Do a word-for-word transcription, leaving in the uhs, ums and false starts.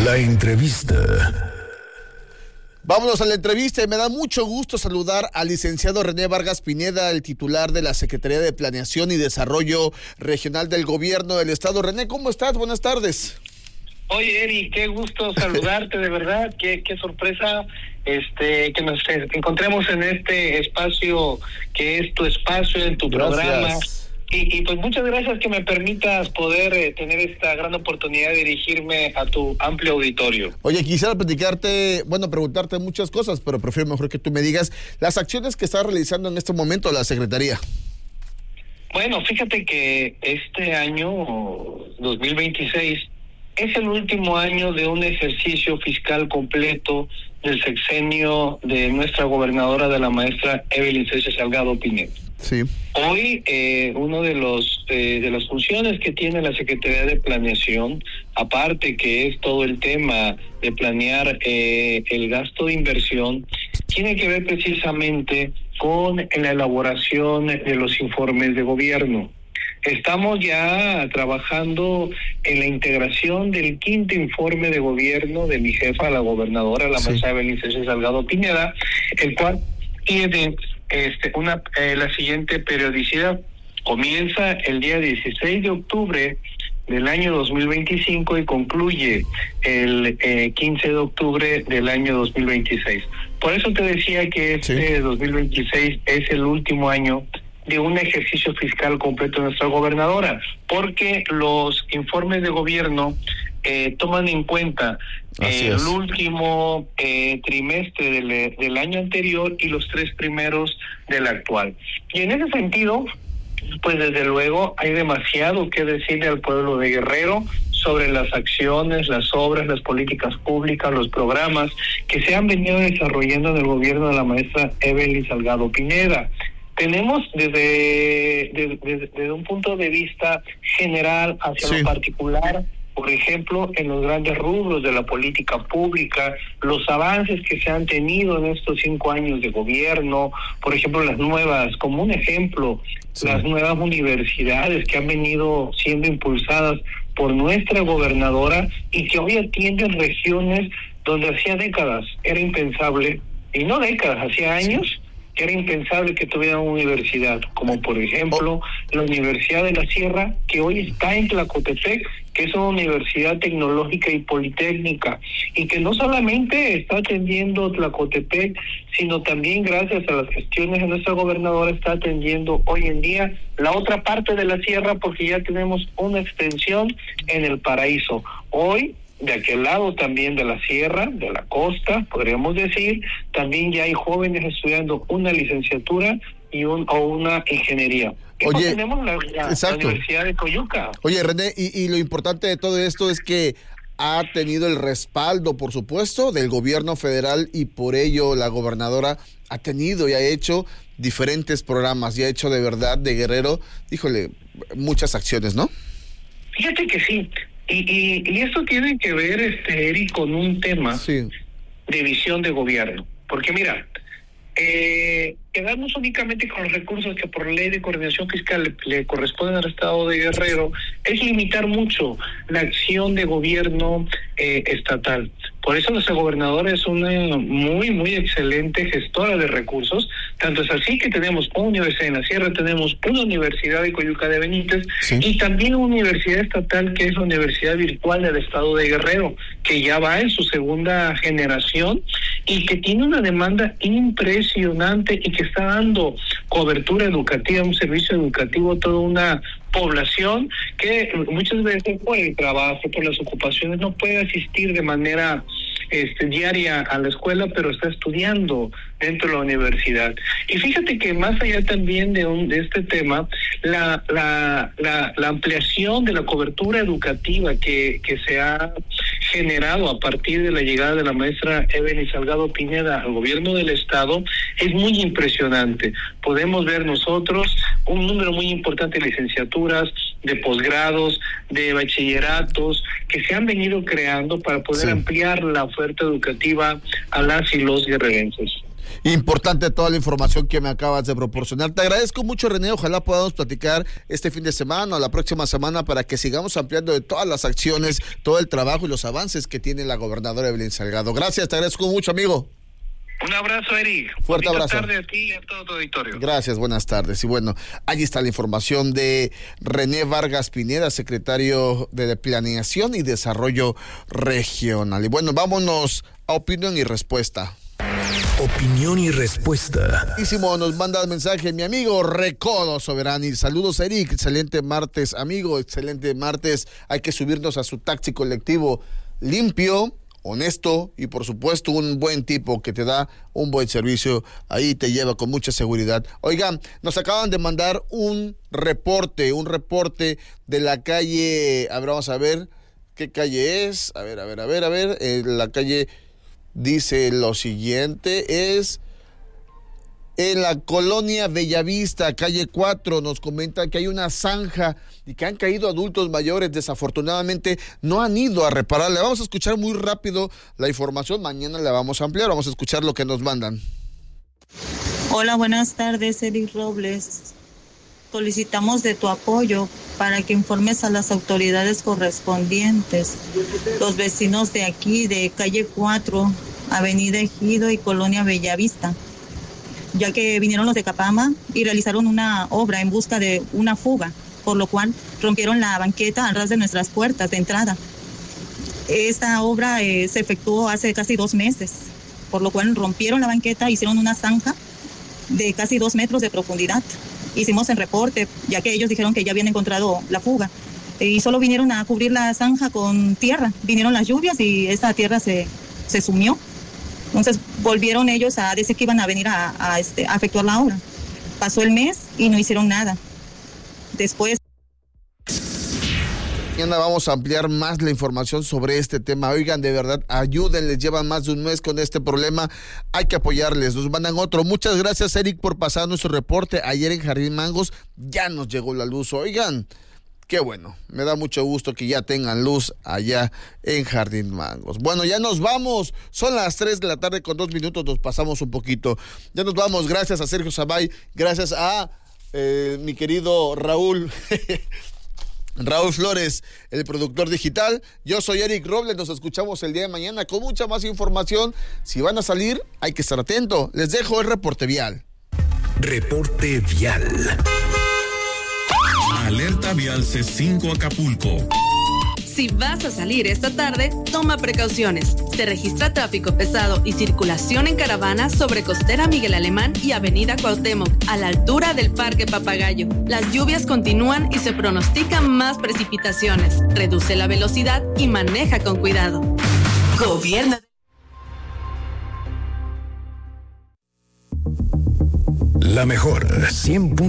La entrevista. Vámonos a la entrevista y me da mucho gusto saludar al licenciado René Vargas Pineda, el titular de la Secretaría de Planeación y Desarrollo Regional del Gobierno del Estado. René, ¿cómo estás? Buenas tardes. Oye, Eri, qué gusto saludarte, de verdad, qué, qué sorpresa este que nos encontremos en este espacio que es tu espacio, en tu Gracias. programa. Y, y pues muchas gracias que me permitas poder eh, tener esta gran oportunidad de dirigirme a tu amplio auditorio. Oye, quisiera platicarte, bueno, preguntarte muchas cosas, pero prefiero mejor que tú me digas las acciones que está realizando en este momento la Secretaría. Bueno, fíjate que este año dos mil veintiséis es el último año de un ejercicio fiscal completo del sexenio de nuestra gobernadora, de la maestra Evelyn César Salgado Pineda. Sí. Hoy, eh, uno de los eh, de las funciones que tiene la Secretaría de Planeación, aparte que es todo el tema de planear eh, el gasto de inversión, tiene que ver precisamente con la elaboración de los informes de gobierno. Estamos ya trabajando en la integración del quinto informe de gobierno de mi jefa, la gobernadora, la sí. maestra Evelyn César Salgado Pineda, el cual tiene este, una eh, la siguiente periodicidad. Comienza el día dieciséis de octubre del año dos mil veinticinco y concluye el eh, quince de octubre del año dos mil veintiséis. Por eso te decía que este sí. dos mil veintiséis es el último año de un ejercicio fiscal completo de nuestra gobernadora, porque los informes de gobierno eh, toman en cuenta eh, el último eh, trimestre del, del año anterior y los tres primeros del actual. Y en ese sentido, pues desde luego hay demasiado que decirle al pueblo de Guerrero sobre las acciones, las obras, las políticas públicas, los programas que se han venido desarrollando en el gobierno de la maestra Evelyn Salgado Pineda. Tenemos desde, desde, desde, desde un punto de vista general hacia sí. lo particular, por ejemplo, en los grandes rubros de la política pública, los avances que se han tenido en estos cinco años de gobierno, por ejemplo, las nuevas, como un ejemplo, sí. las nuevas universidades que han venido siendo impulsadas por nuestra gobernadora y que hoy atienden regiones donde hacía décadas era impensable, y no décadas, hacía años, sí. era impensable que tuvieran una universidad, como por ejemplo la Universidad de la Sierra, que hoy está en Tlacotepec, que es una universidad tecnológica y politécnica, y que no solamente está atendiendo Tlacotepec, sino también gracias a las gestiones de nuestra gobernadora está atendiendo hoy en día la otra parte de la sierra, porque ya tenemos una extensión en el Paraíso. Hoy, de aquel lado también de la sierra, de la costa, podríamos decir, también ya hay jóvenes estudiando una licenciatura y un, o una ingeniería. Oye, tenemos la, la, la Universidad de Coyuca. Oye, René, y, y lo importante de todo esto es que ha tenido el respaldo, por supuesto, del gobierno federal, y por ello la gobernadora ha tenido y ha hecho diferentes programas y ha hecho de verdad de Guerrero, híjole, muchas acciones, ¿no? Fíjate que sí. Y, y, y esto tiene que ver, este, Eric, con un tema sí. de visión de gobierno. Porque mira, eh, quedarnos únicamente con los recursos que por ley de coordinación fiscal le, le corresponden al Estado de Guerrero es limitar mucho la acción de gobierno eh, estatal. Por eso nuestra gobernadora es una muy, muy excelente gestora de recursos. Tanto es así que tenemos una universidad en la Sierra, tenemos una universidad de Coyuca de Benítez sí. y también una universidad estatal que es la Universidad Virtual del Estado de Guerrero, que ya va en su segunda generación y que tiene una demanda impresionante y que está dando cobertura educativa, un servicio educativo a toda una población que muchas veces por el trabajo, por las ocupaciones, no puede asistir de manera este, diaria a la escuela, pero está estudiando dentro de la universidad. Y fíjate que más allá también de, un, de este tema, la, la, la, la ampliación de la cobertura educativa que, que se ha generado a partir de la llegada de la maestra Evelyn Salgado Pineda al gobierno del estado es muy impresionante. Podemos ver nosotros un número muy importante de licenciaturas, de posgrados, de bachilleratos que se han venido creando para poder sí. ampliar la oferta educativa a las y los guerrerenses. Importante toda la información que me acabas de proporcionar. Te agradezco mucho, René. Ojalá podamos platicar este fin de semana o la próxima semana para que sigamos ampliando de todas las acciones, todo el trabajo y los avances que tiene la gobernadora Evelyn Salgado. Gracias, te agradezco mucho, amigo. Un abrazo, Eric. Fuerte Bonita abrazo. tarde a ti y a todo tu auditorio. Gracias, buenas tardes. Y bueno, allí está la información de René Vargas Pineda, secretario de Planeación y Desarrollo Regional. Y bueno, vámonos a opinión y respuesta. Opinión y respuesta. Nos manda el mensaje mi amigo Recodo Soberani. Saludos, Eric. Excelente martes, amigo. Excelente martes. Hay que subirnos a su taxi colectivo limpio, honesto y por supuesto un buen tipo que te da un buen servicio, ahí te lleva con mucha seguridad. Oigan, nos acaban de mandar un reporte, un reporte de la calle, a ver, vamos a ver qué calle es, a ver, a ver, a ver, a ver, eh, la calle dice lo siguiente, es en la colonia Bellavista, calle cuatro, nos comenta que hay una zanja y que han caído adultos mayores, desafortunadamente no han ido a repararla. Vamos a escuchar muy rápido la información, mañana la vamos a ampliar, vamos a escuchar lo que nos mandan. Hola, buenas tardes, Eric Robles. Solicitamos de tu apoyo para que informes a las autoridades correspondientes, los vecinos de aquí, de calle cuatro, avenida Ejido y colonia Bellavista, ya que vinieron los de Capama y realizaron una obra en busca de una fuga, por lo cual rompieron la banqueta al ras de nuestras puertas de entrada. Esta obra eh, se efectuó hace casi dos meses, por lo cual rompieron la banqueta, hicieron una zanja de casi dos metros de profundidad. Hicimos el reporte, ya que ellos dijeron que ya habían encontrado la fuga, y solo vinieron a cubrir la zanja con tierra. Vinieron las lluvias y esa tierra se, se sumió. Entonces volvieron ellos a decir que iban a venir a, a, este, a efectuar la obra. Pasó el mes y no hicieron nada. Después... Mañana vamos a ampliar más la información sobre este tema. Oigan, de verdad, ayúdenles, llevan más de un mes con este problema, hay que apoyarles, nos mandan otro. Muchas gracias, Eric, por pasar nuestro reporte. Ayer en Jardín Mangos ya nos llegó la luz. Oigan, qué bueno, me da mucho gusto que ya tengan luz allá en Jardín Mangos. Bueno, ya nos vamos, son las tres de la tarde con dos minutos, nos pasamos un poquito. Ya nos vamos, gracias a Sergio Sabay, gracias a eh, mi querido Raúl... Raúl Flores, el productor digital. Yo soy Eric Robles, nos escuchamos el día de mañana con mucha más información. Si van a salir, hay que estar atento. Les dejo el reporte vial. Reporte vial. Alerta vial C cinco Acapulco. Si vas a salir esta tarde, toma precauciones. Se registra tráfico pesado y circulación en caravana sobre Costera Miguel Alemán y Avenida Cuauhtémoc, a la altura del Parque Papagayo. Las lluvias continúan y se pronostican más precipitaciones. Reduce la velocidad y maneja con cuidado. Gobierno. La mejor, cien